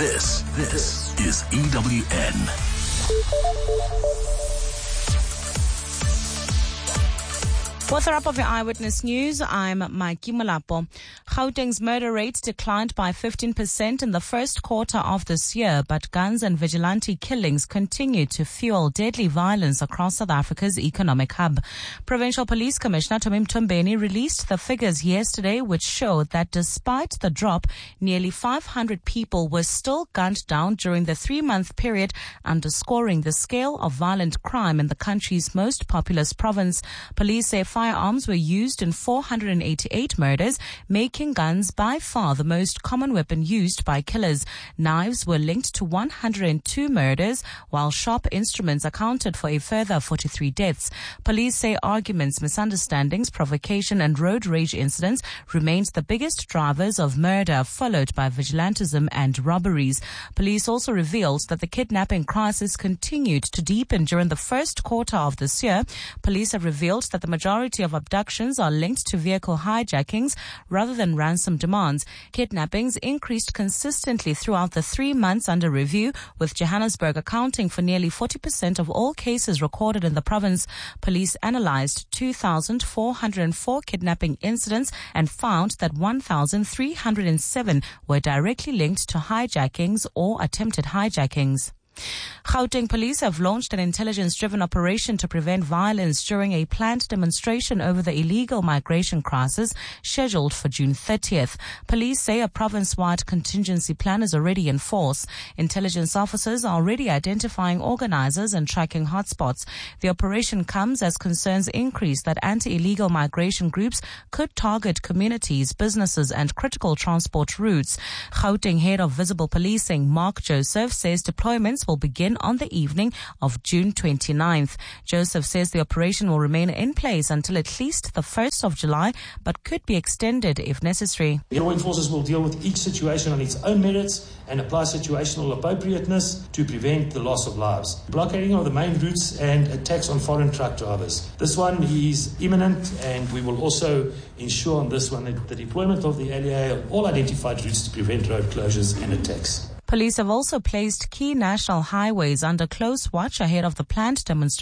This is EWN. With a wrap of your Eyewitness News, I'm Maiki Molapo. Gauteng's murder rate declined by 15% in the first quarter of this year, but guns and vigilante killings continue to fuel deadly violence across South Africa's economic hub. Provincial Police Commissioner Tommy Mtombeni released the figures yesterday, which showed that despite the drop, nearly 500 people were still gunned down during the 3-month period, underscoring the scale of violent crime in the country's most populous province. Police say firearms were used in 488 murders, making guns by far the most common weapon used by killers. Knives were linked to 102 murders, while sharp instruments accounted for a further 43 deaths. Police say arguments, misunderstandings, provocation and road rage incidents remained the biggest drivers of murder, followed by vigilantism and robberies. Police also revealed that the kidnapping crisis continued to deepen during the first quarter of this year. Police have revealed that the majority of abductions are linked to vehicle hijackings rather than ransom demands. Kidnappings increased consistently throughout the 3 months under review, with Johannesburg accounting for nearly 40% of all cases recorded in the province. Police analyzed 2,404 kidnapping incidents and found that 1,307 were directly linked to hijackings or attempted hijackings. Gauteng police have launched an intelligence-driven operation to prevent violence during a planned demonstration over the illegal migration crisis scheduled for June 30th. Police say a province-wide contingency plan is already in force. Intelligence officers are already identifying organizers and tracking hotspots. The operation comes as concerns increase that anti-illegal migration groups could target communities, businesses and critical transport routes. Gauteng head of Visible Policing, Mark Joseph, says deployments will begin on the evening of June 29th. Joseph says the operation will remain in place until at least the 1st of July, but could be extended if necessary. The law enforcers will deal with each situation on its own merits and apply situational appropriateness to prevent the loss of lives. Blockading of the main routes and attacks on foreign truck drivers. This one is imminent, and we will also ensure on this one that the deployment of the LEA on all identified routes to prevent road closures and attacks. Police have also placed key national highways under close watch ahead of the planned demonstration